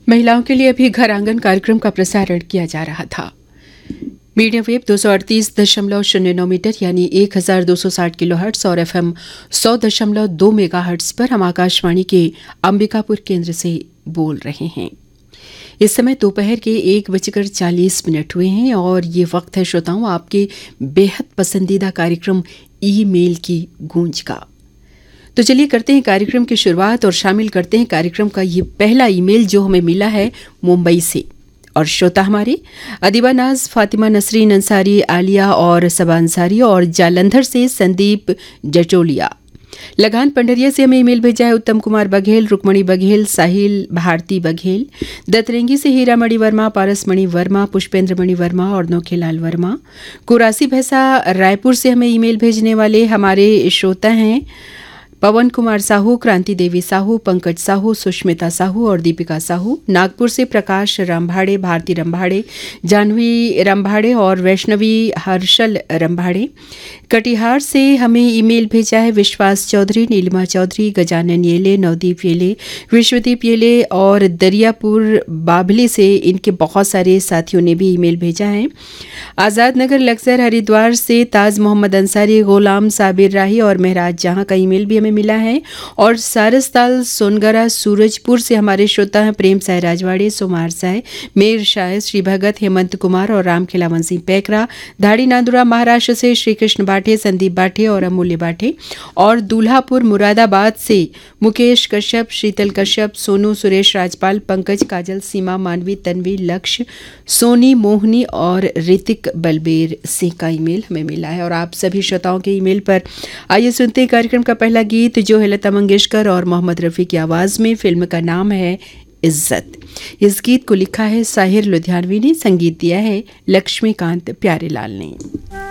महिलाओं के लिए अभी घर आंगन कार्यक्रम का प्रसारण किया जा रहा था। मीडियम वेव 238.09 मीटर यानी 1260 किलोहर्ट्ज और FM 100.2 मेगाहर्ट्ज पर हम आकाशवाणी के अंबिकापुर केंद्र से बोल रहे हैं। इस समय दोपहर के 1:40 हुए हैं और ये वक्त है श्रोताओं आपके बेहद पसंदीदा कार्यक्रम ईमेल की गूंज का। तो चलिए करते हैं कार्यक्रम की शुरुआत और शामिल करते हैं कार्यक्रम का ये पहला ईमेल जो हमें मिला है मुंबई से। और श्रोता हमारे अदीबा नाज, फातिमा नसरीन अंसारी, आलिया और सबा अंसारी और जालंधर से संदीप जचोलिया, लगान पंडरिया से हमें ईमेल भेजा है उत्तम कुमार बघेल, रुक्मणी बघेल, साहिल भारती बघेल, दतरेंगी से हीरा मणि वर्मा, पारस मणि वर्मा, पुष्पेंद्र मणि वर्मा और नोखेलाल वर्मा। कुरासी भैसा रायपुर से हमें ईमेल भेजने वाले हमारे श्रोता हैं पवन कुमार साहू, क्रांति देवी साहू, पंकज साहू, सुष्मिता साहू और दीपिका साहू। नागपुर से प्रकाश रंभाड़े, भारती रंभाड़े, जानवी रंभाड़े और वैष्णवी हर्षल रंभाड़े। कटिहार से हमें ईमेल भेजा है विश्वास चौधरी, नीलिमा चौधरी, गजानन येले, नवदीप येले, विश्वदीप येले और दरियापुर बाभली से इनके बहुत सारे साथियों ने भी ईमेल भेजा है। आज़ाद नगर लक्सर हरिद्वार से ताज मोहम्मद अंसारी, गुलाम साबिर राही और महराज जहां का ईमेल भी मिला है। और सारसताल सोनगरा सूरजपुर से हमारे श्रोता हैं प्रेम साय राजवाड़े, सुमार साय, मेर शाह, श्री भगत, हेमंत कुमार और रामखिलावन सिंह पैकरा। धाड़ी नांदुरा महाराष्ट्र से श्री कृष्ण बाठे, संदीप बाठे और अमूल्य बाठे। और दूल्हापुर मुरादाबाद से मुकेश कश्यप, शीतल कश्यप, सोनू, सुरेश राजपाल, पंकज, काजल, सीमा, मानवी, तन्वी, लक्ष्य, सोनी, मोहनी और ऋतिक बलबीर सिंह का ईमेल हमें मिला है। और आप सभी श्रोताओं के ईमेल पर आइए सुनते हैं कार्यक्रम का पहला गीत जो है लता मंगेशकर और मोहम्मद रफ़ी की आवाज़ में। फिल्म का नाम है इज्जत। इस गीत को लिखा है साहिर लुधियानवी ने, संगीत दिया है लक्ष्मीकांत प्यारेलाल ने।